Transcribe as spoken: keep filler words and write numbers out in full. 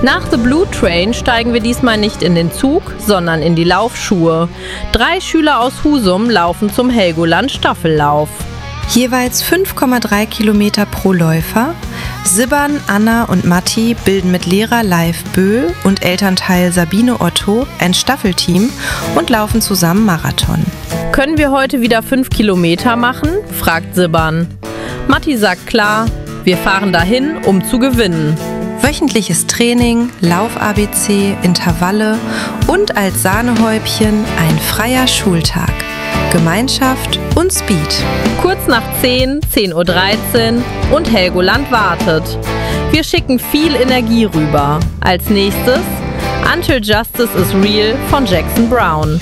Nach The Blue Train steigen wir diesmal nicht in den Zug, sondern in die Laufschuhe. Drei Schüler aus Husum laufen zum Helgoland Staffellauf. Jeweils fünf Komma drei Kilometer pro Läufer. Sibban, Anna und Matti bilden mit Lehrer Leif Bö und Elternteil Sabine Otto ein Staffelteam und laufen zusammen Marathon. Können wir heute wieder fünf Kilometer machen? Fragt Sibban. Matti sagt klar, wir fahren dahin, um zu gewinnen. Wöchentliches Training, Lauf-A B C, Intervalle und als Sahnehäubchen ein freier Schultag. Gemeinschaft und Speed. Kurz nach zehn, zehn Uhr dreizehn und Helgoland wartet. Wir schicken viel Energie rüber. Als nächstes Until Justice is Real von Jackson Brown.